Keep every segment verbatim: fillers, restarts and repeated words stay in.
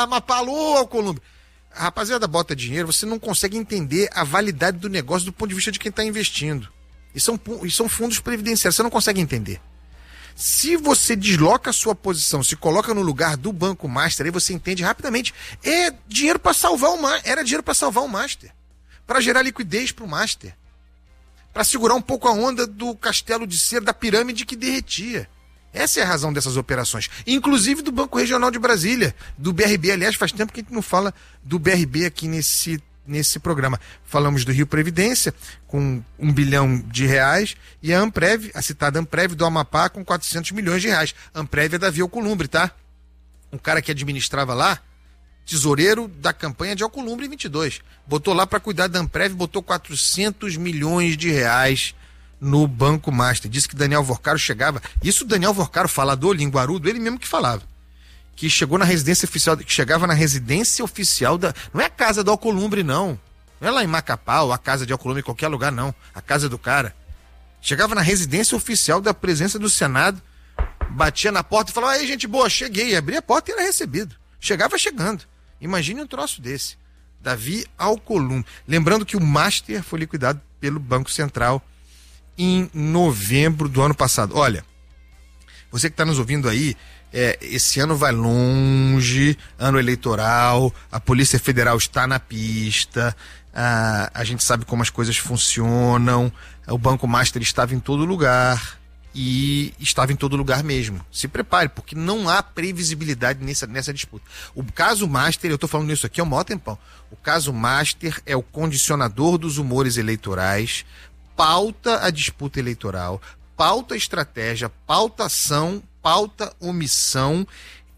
Amapá, alô, Alcolumbre. A rapaziada bota dinheiro, você não consegue entender a validade do negócio do ponto de vista de quem está investindo. E são, e são fundos previdenciários, você não consegue entender. Se você desloca a sua posição, se coloca no lugar do Banco Master, aí você entende rapidamente. É dinheiro para salvar o Master. Era dinheiro para salvar o Master. Para gerar liquidez para o Master. Para segurar um pouco a onda do castelo de cera, da pirâmide que derretia. Essa é a razão dessas operações. Inclusive do Banco Regional de Brasília, do B R B. Aliás, faz tempo que a gente não fala do B R B aqui nesse nesse programa. Falamos do Rio Previdência, com um bilhão de reais, e a Amprev, a citada Amprev do Amapá, com quatrocentos milhões de reais. Amprev é Davi Alcolumbre, tá? Um cara que administrava lá, tesoureiro da campanha de Alcolumbre em vinte e dois. Botou lá para cuidar da Amprev, botou quatrocentos milhões de reais no Banco Master. Disse que Daniel Vorcaro chegava, isso Daniel Vorcaro, falador, linguarudo, ele mesmo que falava. Que chegou na residência oficial, que chegava na residência oficial da... Não é a casa do Alcolumbre, não. Não é lá em Macapá ou a casa de Alcolumbre em qualquer lugar, não. A casa do cara. Chegava na residência oficial da presença do Senado, batia na porta e falava, aí, gente boa, cheguei. Abria a porta e era recebido. Chegava chegando. Imagine um troço desse. Davi Alcolumbre. Lembrando que o Master foi liquidado pelo Banco Central em novembro do ano passado. Olha, você que está nos ouvindo aí, É, esse ano vai longe, ano eleitoral, a Polícia Federal está na pista, a, a gente sabe como as coisas funcionam, o Banco Master estava em todo lugar e estava em todo lugar mesmo. Se prepare, porque não há previsibilidade nessa, nessa disputa. O caso Master, eu estou falando isso aqui há um maior tempão, o caso Master é o condicionador dos humores eleitorais, pauta a disputa eleitoral, pauta a estratégia, pauta a ação, pauta omissão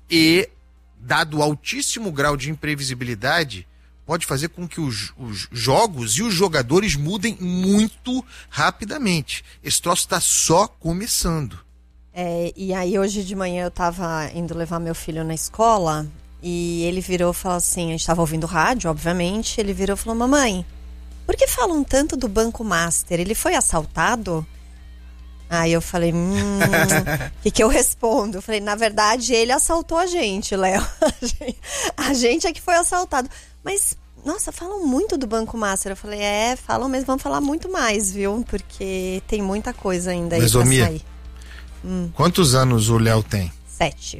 e, dado o altíssimo grau de imprevisibilidade, pode fazer com que os, os jogos e os jogadores mudem muito rapidamente. Esse troço está só começando. É, e aí hoje de manhã eu estava indo levar meu filho na escola e ele virou e falou assim, a gente estava ouvindo rádio, obviamente, ele virou e falou, mamãe, por que falam tanto do Banco Master? Ele foi assaltado? Aí eu falei, hum, o que que eu respondo? Eu falei, na verdade, ele assaltou a gente, Léo. A gente é que foi assaltado. Mas, nossa, falam muito do Banco Master. Eu falei, é, falam mesmo, vamos falar muito mais, viu? Porque tem muita coisa ainda aí Mas, pra Mia, sair. Hum. Quantos anos o Léo tem? Sete.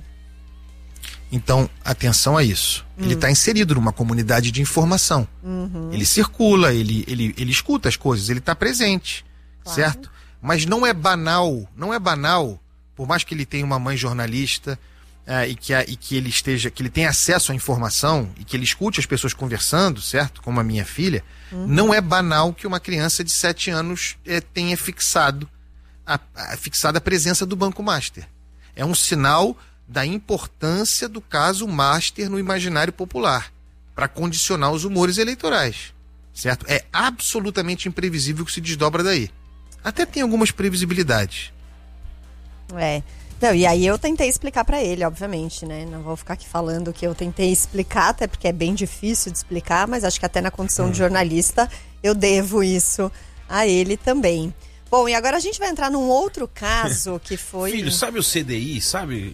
Então, atenção a isso. Hum. Ele está inserido numa comunidade de informação. Uhum. Ele circula, ele, ele, ele escuta as coisas, ele está presente, claro. Certo? Mas não é banal, não é banal, por mais que ele tenha uma mãe jornalista uh, e, que a, e que ele esteja, que ele tenha acesso à informação e que ele escute as pessoas conversando, certo? Como a minha filha, uhum. Não é banal que uma criança de sete anos eh, tenha fixado a, a, fixado a presença do Banco Master. É um sinal da importância do caso Master no imaginário popular para condicionar os humores eleitorais, certo? É absolutamente imprevisível o que se desdobra daí. Até tem algumas previsibilidades. É. Não, e aí eu tentei explicar pra ele, obviamente, né? Não vou ficar aqui falando que eu tentei explicar, até porque é bem difícil de explicar, mas acho que até na condição hum. de jornalista eu devo isso a ele também. Bom, e agora a gente vai entrar num outro caso que foi... Filho, sabe o C D I, sabe?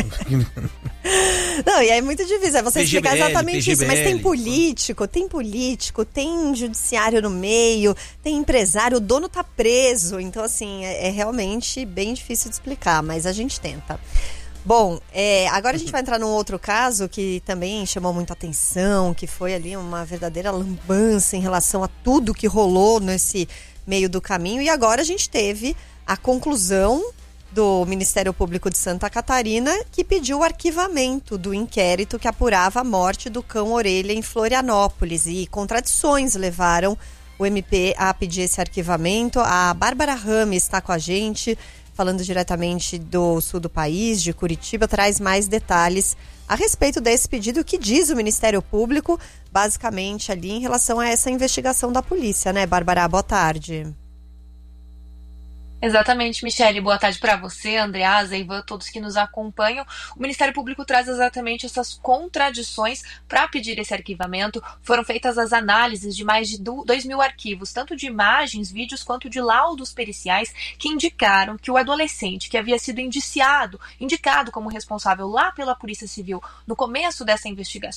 Não, e é muito difícil, é você P G B L, explicar exatamente P G B L. isso. Mas tem político, tem político, tem judiciário no meio, tem empresário, o dono tá preso. Então, assim, é, é realmente bem difícil de explicar, mas a gente tenta. Bom, é, agora a gente vai entrar num outro caso que também chamou muita atenção, que foi ali uma verdadeira lambança em relação a tudo que rolou nesse meio do caminho. E agora a gente teve a conclusão do Ministério Público de Santa Catarina, que pediu o arquivamento do inquérito que apurava a morte do cão Orelha em Florianópolis. E contradições levaram o M P a pedir esse arquivamento. A Bárbara Rames está com a gente, falando diretamente do sul do país, de Curitiba, traz mais detalhes a respeito desse pedido. O que diz o Ministério Público, basicamente, ali em relação a essa investigação da polícia, né, Bárbara? Boa tarde. Exatamente, Michele. Boa tarde para você, Andreasa, Ivan, todos que nos acompanham. O Ministério Público traz exatamente essas contradições para pedir esse arquivamento. Foram feitas as análises de mais de dois mil arquivos, tanto de imagens, vídeos, quanto de laudos periciais, que indicaram que o adolescente que havia sido indiciado, indicado como responsável lá pela Polícia Civil no começo dessa investigação,